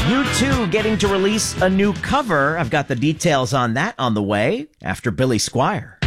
U2 getting to release a new cover. I've got the details on that on the way after Billy Squire.